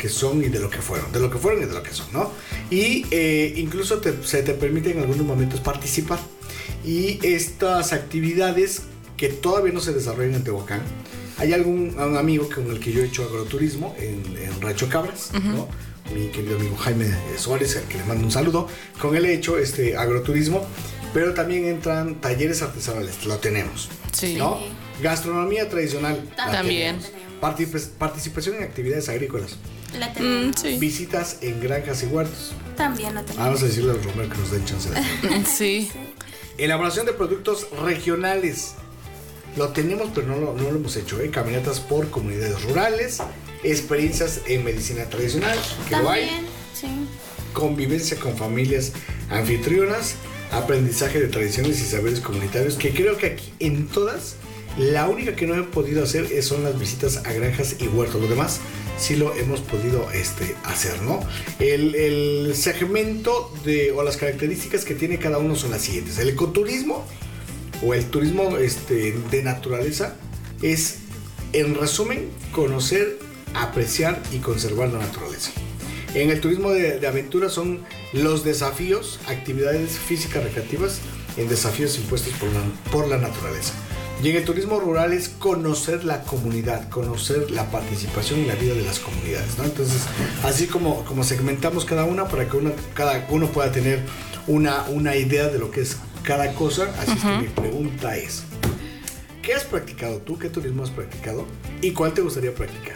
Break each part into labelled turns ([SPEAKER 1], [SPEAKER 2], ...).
[SPEAKER 1] que son y de lo que fueron, y de lo que son, ¿no? Y incluso se te permite en algunos momentos participar. Y estas actividades que todavía no se desarrollan en Tehuacán, hay un amigo con el que yo he hecho agroturismo en Rancho Cabras, ¿no? Mi querido amigo Jaime Suárez, al que le mando un saludo. Con él he hecho agroturismo, pero también entran talleres artesanales, lo tenemos,
[SPEAKER 2] sí,
[SPEAKER 1] ¿no? Gastronomía tradicional,
[SPEAKER 2] también.
[SPEAKER 1] Participación en actividades agrícolas,
[SPEAKER 3] La tenemos.
[SPEAKER 2] Sí.
[SPEAKER 1] visitas en granjas y huertos.
[SPEAKER 3] También la tenemos.
[SPEAKER 1] Vamos a decirle al Romero que nos den chance de hacerlo.
[SPEAKER 2] Sí.
[SPEAKER 1] Elaboración de productos regionales. Lo tenemos, pero no lo hemos hecho. Caminatas por comunidades rurales, experiencias en medicina tradicional, que lo hay.
[SPEAKER 3] También, sí.
[SPEAKER 1] Convivencia con familias anfitrionas, aprendizaje de tradiciones y saberes comunitarios, que creo que aquí en todas, la única que no he podido hacer son las visitas a granjas y huertos. Lo demás sí lo hemos podido hacer, ¿no? El segmento o las características que tiene cada uno son las siguientes. El ecoturismo o el turismo de naturaleza es, en resumen, conocer, apreciar y conservar la naturaleza. En el turismo de aventura son los desafíos, actividades físicas recreativas en desafíos impuestos por la naturaleza. Y en el turismo rural es conocer la comunidad, conocer la participación y la vida de las comunidades, ¿no? Entonces, así como segmentamos cada una para que cada uno pueda tener una idea de lo que es cada cosa. Así es que mi pregunta es, ¿qué has practicado tú? ¿Qué turismo has practicado? ¿Y cuál te gustaría practicar?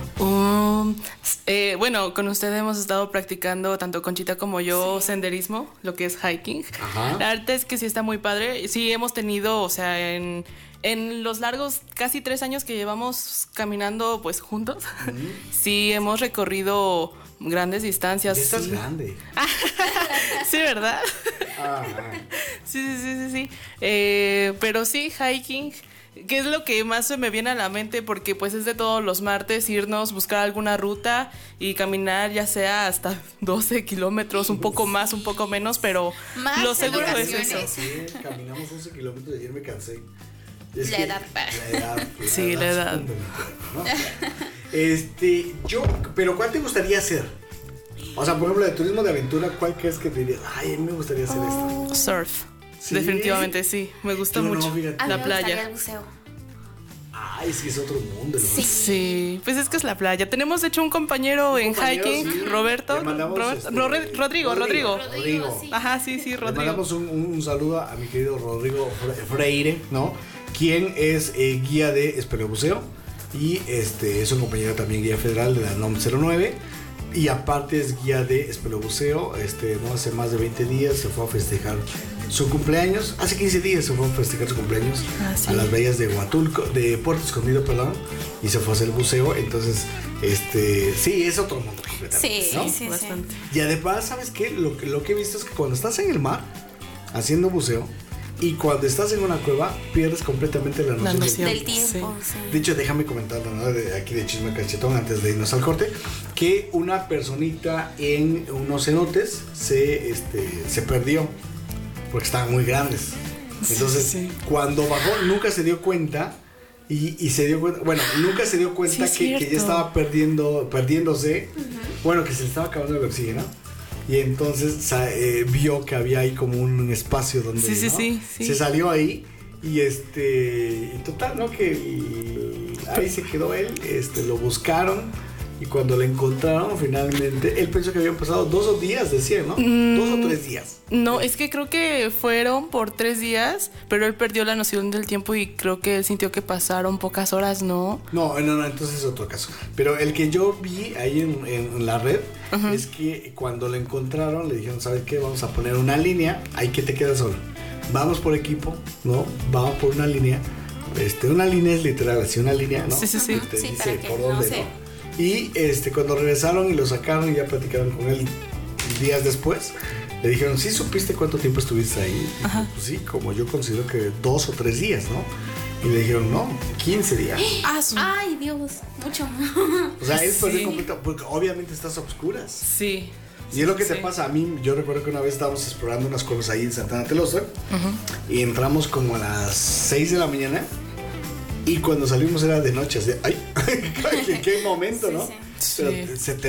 [SPEAKER 2] Bueno, con usted hemos estado practicando, tanto Conchita como yo, senderismo, lo que es hiking.
[SPEAKER 1] Ajá.
[SPEAKER 2] La verdad es que sí está muy padre. Sí hemos tenido, o sea, en los largos casi 3 años que llevamos caminando pues juntos, sí hemos recorrido grandes distancias.
[SPEAKER 1] Ya estás
[SPEAKER 2] sí.
[SPEAKER 1] grande.
[SPEAKER 2] Sí, ¿verdad?
[SPEAKER 1] Ah,
[SPEAKER 2] Sí. Pero sí, hiking, que es lo que más se me viene a la mente, porque pues es de todos los martes irnos, buscar alguna ruta y caminar, ya sea hasta 12 kilómetros, un poco más, un poco menos, pero
[SPEAKER 3] Más
[SPEAKER 2] lo seguro es
[SPEAKER 3] celebraciones.
[SPEAKER 2] eso.
[SPEAKER 1] sí, caminamos 11 kilómetros y ayer me cansé.
[SPEAKER 3] La edad.
[SPEAKER 2] Sí, la edad.
[SPEAKER 1] Pero ¿cuál te gustaría hacer? O sea, por ejemplo, de turismo de aventura, ¿cuál crees que te dirías? Ay, a mí me gustaría hacer esto.
[SPEAKER 2] Surf.
[SPEAKER 1] ¿Sí?
[SPEAKER 2] Definitivamente sí, me gusta
[SPEAKER 1] Yo no,
[SPEAKER 2] mucho
[SPEAKER 1] fíjate.
[SPEAKER 3] A mí
[SPEAKER 2] la
[SPEAKER 3] me gustaría
[SPEAKER 2] playa.
[SPEAKER 3] el buceo.
[SPEAKER 1] Ay, es que es otro mundo. ¿No?
[SPEAKER 3] Sí.
[SPEAKER 2] Sí, pues es que es la playa. Tenemos de hecho un compañero en hiking,
[SPEAKER 1] sí.
[SPEAKER 2] Roberto.
[SPEAKER 1] Le mandamos,
[SPEAKER 2] Rodrigo.
[SPEAKER 1] Rodrigo.
[SPEAKER 2] Ajá, sí,
[SPEAKER 1] Le
[SPEAKER 2] Rodrigo.
[SPEAKER 1] mandamos un saludo a mi querido Rodrigo Freire, ¿no? Quien es guía de espeleobuceo y es un compañero también guía federal de la NOM 09. Y aparte es guía de espeleobuceo. No hace más de 20 días se fue a festejar su cumpleaños. Hace 15 días se fue a festejar su cumpleaños
[SPEAKER 2] sí.
[SPEAKER 1] a las bahías de Huatulco, de Puerto Escondido, perdón. Y se fue a hacer buceo. Entonces, sí, es otro mundo completamente.
[SPEAKER 3] Sí,
[SPEAKER 1] ¿no?
[SPEAKER 3] sí.
[SPEAKER 2] Bastante.
[SPEAKER 1] Y además, ¿sabes qué? Lo que he visto es que cuando estás en el mar haciendo buceo y cuando estás en una cueva, pierdes completamente la noción del
[SPEAKER 3] Del tiempo, sí.
[SPEAKER 1] De hecho, déjame comentar, ¿no? Aquí de Chisme Cachetón, antes de irnos al corte, que una personita en unos cenotes se perdió porque estaban muy grandes. Entonces,
[SPEAKER 2] Sí.
[SPEAKER 1] cuando bajó, nunca se dio cuenta y se dio cuenta, bueno, nunca se dio cuenta
[SPEAKER 2] Sí,
[SPEAKER 1] que ya estaba perdiéndose, bueno, que se le estaba acabando el oxígeno. Y entonces vio que había ahí como un espacio donde
[SPEAKER 2] Sí.
[SPEAKER 1] se salió ahí y total, ¿no? Que ahí se quedó él, lo buscaron y cuando lo encontraron finalmente, él pensó que habían pasado 2 días, decía, ¿no? 2 o 3 días.
[SPEAKER 2] No, es que creo que fueron por 3 días, pero él perdió la noción del tiempo y creo que él sintió que pasaron pocas horas, ¿no?
[SPEAKER 1] No, entonces es otro caso. Pero el que yo vi ahí en la red es que cuando lo encontraron le dijeron, ¿sabes qué? Vamos a poner una línea, ahí que te quedas solo. Vamos por equipo, ¿no? Vamos por una línea. Una línea es literal, así una línea, ¿no?
[SPEAKER 2] Sí.
[SPEAKER 3] Sí,
[SPEAKER 1] Dice
[SPEAKER 3] para que
[SPEAKER 1] por
[SPEAKER 3] no
[SPEAKER 1] dónde,
[SPEAKER 3] sé.
[SPEAKER 1] ¿no? Y cuando regresaron y lo sacaron y ya platicaron con él días después, le dijeron, ¿sí supiste cuánto tiempo estuviste ahí? Y dijo, pues sí, como yo considero que 2 o 3 días, ¿no? Y le dijeron, no, 15 días.
[SPEAKER 3] Ay, Dios, mucho.
[SPEAKER 1] O sea, es perder
[SPEAKER 2] Sí.
[SPEAKER 1] completo, porque obviamente estás a oscuras.
[SPEAKER 2] Sí.
[SPEAKER 1] Y es lo que te
[SPEAKER 2] Sí.
[SPEAKER 1] pasa a mí. Yo recuerdo que una vez estábamos explorando unas cuevas ahí en Santana Telosa y entramos como a las 6 de la mañana y cuando salimos era de noche, así, ¡ay! ¿Qué momento,
[SPEAKER 3] Sí,
[SPEAKER 1] no?
[SPEAKER 3] sí.
[SPEAKER 1] Pero
[SPEAKER 2] Sí.
[SPEAKER 1] se te